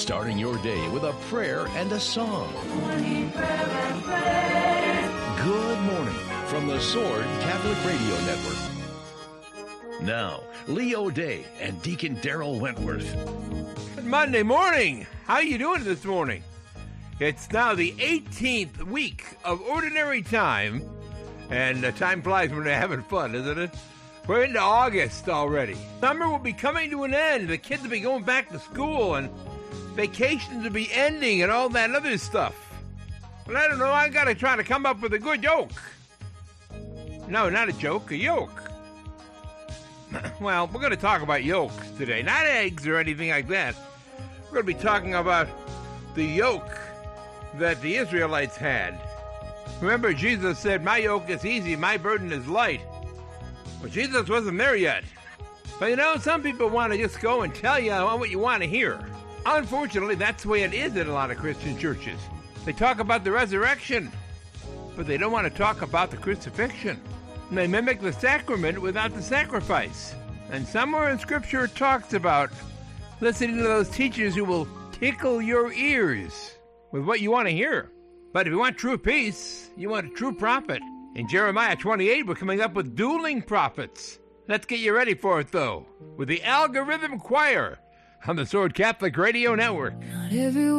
starting your day with a prayer and a song. Good morning from the Sword Catholic Radio Network. Now, Leo Day and Deacon Daryl Wentworth. Good Monday morning. How you doing this morning? It's now the 18th week of Ordinary Time, and time flies when they're having fun, isn't it? We're into August already. Summer will be coming to an end. The kids will be going back to school, and vacations will be ending, and all that other stuff. But I don't know, I gotta try to come up with a good yoke. No, not a joke, a yoke. Well, we're going to talk about yolks today, not eggs or anything like that. We're going to be talking about the yoke that the Israelites had. Remember, Jesus said, "My yoke is easy, my burden is light." Well, Jesus wasn't there yet. But you know, some people want to just go and tell you what you want to hear. Unfortunately, that's the way it is in a lot of Christian churches. They talk about the resurrection, but they don't want to talk about the crucifixion. And they mimic the sacrament without the sacrifice. And somewhere in Scripture it talks about listening to those teachers who will tickle your ears with what you want to hear. But if you want true peace, you want a true prophet. In Jeremiah 28, we're coming up with dueling prophets. Let's get you ready for it, though, with the Algorithm Choir on the Sword Catholic Radio Network. Not every